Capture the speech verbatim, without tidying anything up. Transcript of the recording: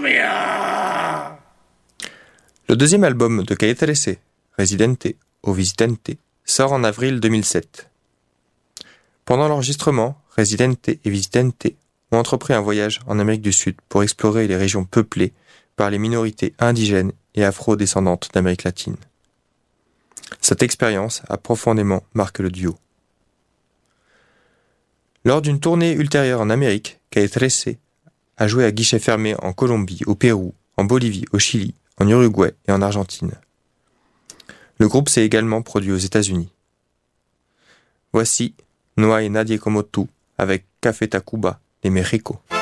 Colombia! Le deuxième album de Calle trece, Residente o Visitante, sort en avril deux mille sept. Pendant l'enregistrement, Residente et Visitante ont entrepris un voyage en Amérique du Sud pour explorer les régions peuplées par les minorités indigènes et afro-descendantes d'Amérique latine. Cette expérience a profondément marqué le duo. Lors d'une tournée ultérieure en Amérique, Calle trece a joué à guichet fermé en Colombie, au Pérou, en Bolivie, au Chili, en Uruguay et en Argentine. Le groupe s'est également produit aux États-Unis. Voici No hay nadie como tú avec Café Tacuba de Mexico.